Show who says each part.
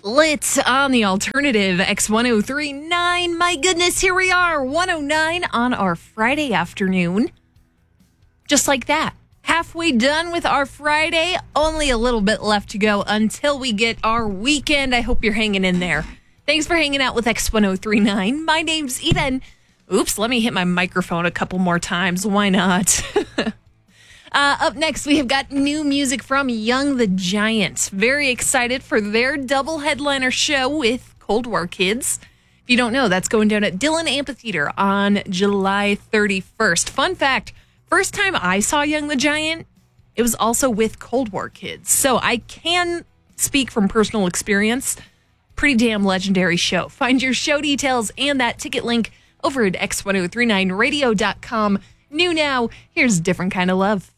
Speaker 1: Lit on the alternative X1039. My goodness, here we are, 109 on our Friday afternoon. Just like that. Halfway done with our Friday. Only a little bit left to go until we get our weekend. I hope you're hanging in there. Thanks for hanging out with X1039. My name's Eden. Oops, let me hit my microphone a couple more times. Why not? Up next, we have got new music from Young the Giant. Very excited for their double headliner show with Cold War Kids. If you don't know, that's going down at Dillon Amphitheater on July 31st. Fun fact, first time I saw Young the Giant, it was also with Cold War Kids. So I can speak from personal experience. Pretty damn legendary show. Find your show details and that ticket link over at x1039radio.com. New now, here's Different Kind of Love.